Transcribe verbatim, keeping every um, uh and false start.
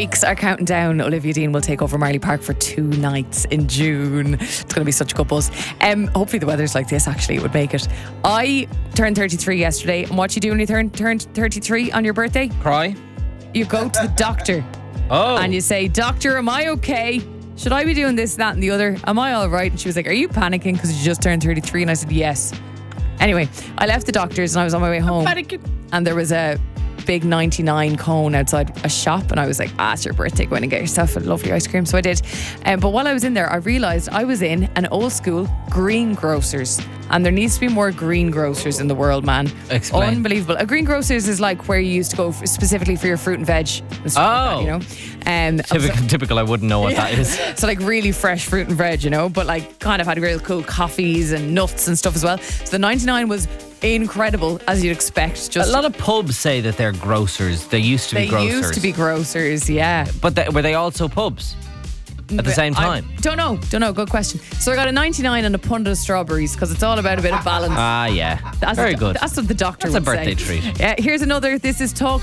weeks are counting down. Olivia Dean will take over Marley Park for two nights in June. It's going to be such a good buzz. Um, hopefully the weather's like this, actually, it would make it. I turned thirty-three yesterday, and what you do when you turn turned thirty-three on your birthday? Cry? You go to the doctor. Oh. And you say, doctor, am I okay? Should I be doing this, that and the other? Am I all right? And she was like, are you panicking because you just turned thirty-three? And I said, yes. Anyway, I left the doctor's and I was on my way home. And there was a big ninety-nine cone outside a shop, and I was like, ah, it's your birthday, go in and get yourself a lovely ice cream. So I did. Um, but while I was in there, I realised I was in an old school greengrocers, and there needs to be more greengrocers in the world, man. Explain. Unbelievable. A greengrocers is like where you used to go for, specifically for your fruit and veg and stuff like that, Oh. you know. Um, Typical, so- typical, I wouldn't know what that is. so like really fresh fruit and veg, you know, but like kind of had real cool coffees and nuts and stuff as well. So the ninety-nine was incredible, as you'd expect. Just A lot of pubs say that they're grocers. They used to they be grocers. used to be grocers, yeah. But they, were they also pubs at the same time? I don't know, don't know. Good question. So I got a ninety-nine and a pund of strawberries because it's all about a bit of balance. Ah, yeah. That's Very what- good. That's what the doctor That's a would birthday say. treat. Yeah. Here's another. This is Talk